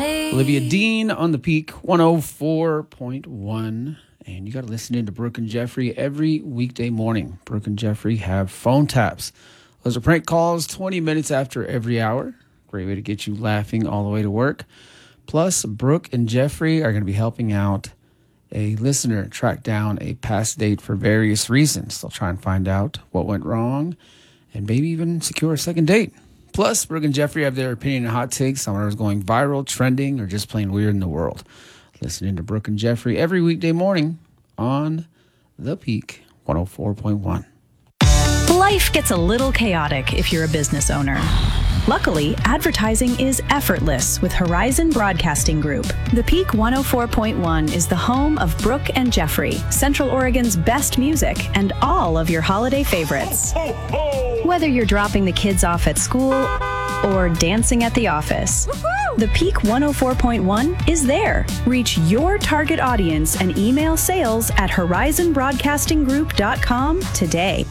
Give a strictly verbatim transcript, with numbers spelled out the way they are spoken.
Olivia Dean on the Peak one oh four point one. And you got to listen in to Brooke and Jeffrey every weekday morning. Brooke and Jeffrey have phone taps. Those are prank calls twenty minutes after every hour. Great way to get you laughing all the way to work. Plus, Brooke and Jeffrey are going to be helping out a listener track down a past date for various reasons. They'll try and find out what went wrong and maybe even secure a second date. Plus, Brooke and Jeffrey have their opinion and hot takes on whatever's going viral, trending, or just plain weird in the world. Listening to Brooke and Jeffrey every weekday morning on The Peak one oh four point one. Life gets a little chaotic if you're a business owner. Luckily, advertising is effortless with Horizon Broadcasting Group. The Peak one oh four point one is the home of Brooke and Jeffrey, Central Oregon's best music, and all of your holiday favorites. Whether you're dropping the kids off at school or dancing at the office, the Peak one oh four point one is there. Reach your target audience and email sales at horizon broadcasting group dot com today.